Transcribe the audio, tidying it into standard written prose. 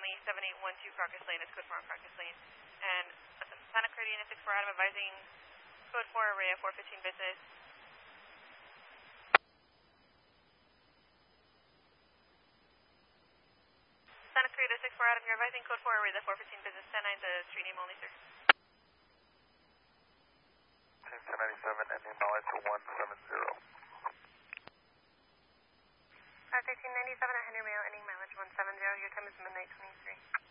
7812 Crocus Lane is code 4 on Crocus Lane. And Santa Cruz Unit 64 Adam advising code 4 array of 415 business. Santa Cruz 64 Adam, you're advising code 4 array the 415 business 109 to street name only, sir. 1097 ending mileage 170. 1397 at Henry Mayo, ending mileage 170. Your time is midnight 23.